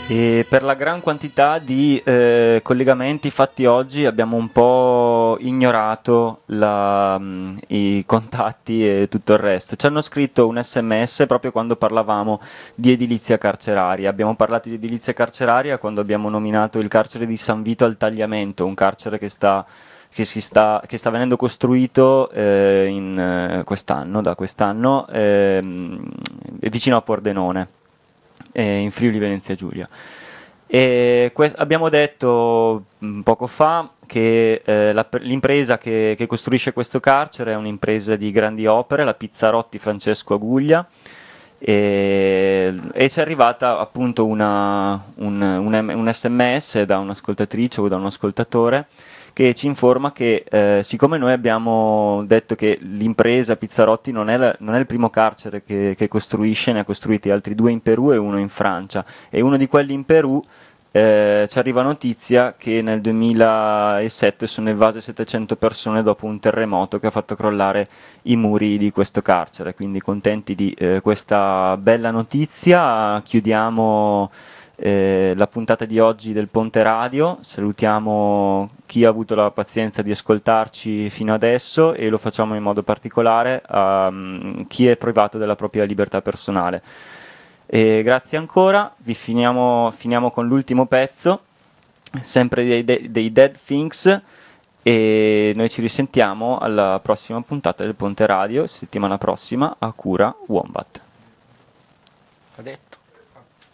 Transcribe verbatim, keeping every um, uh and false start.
E per la gran quantità di eh, collegamenti fatti oggi abbiamo un po' ignorato la, mh, i contatti e tutto il resto. Ci hanno scritto un sms proprio quando parlavamo di edilizia carceraria. Abbiamo parlato di edilizia carceraria quando abbiamo nominato il carcere di San Vito al Tagliamento, un carcere che sta, che si sta, che sta venendo costruito eh, in, eh, quest'anno, da quest'anno, ehm, vicino a Pordenone, eh, in Friuli Venezia Giulia. E que- abbiamo detto mh, poco fa che eh, la- l'impresa che, che costruisce questo carcere è un'impresa di grandi opere, la Pizzarotti Francesco Aguglia, e, e ci è arrivata appunto una- un, un, un sms da un'ascoltatrice o da un ascoltatore che ci informa che eh, siccome noi abbiamo detto che l'impresa Pizzarotti non è, la- non è il primo carcere che, che costruisce, ne ha costruiti altri due in Perù e uno in Francia, e uno di quelli in Perù eh, ci arriva notizia che nel duemilasette sono evase settecento persone dopo un terremoto che ha fatto crollare i muri di questo carcere, quindi contenti di eh, questa bella notizia. Chiudiamo eh, la puntata di oggi del Ponte Radio, salutiamo chi ha avuto la pazienza di ascoltarci fino adesso e lo facciamo in modo particolare a um, chi è privato della propria libertà personale. E grazie ancora, vi finiamo, finiamo con l'ultimo pezzo, sempre dei, dei, dei Dead Things, e noi ci risentiamo alla prossima puntata del Ponte Radio, settimana prossima, a cura Wombat. Ha detto.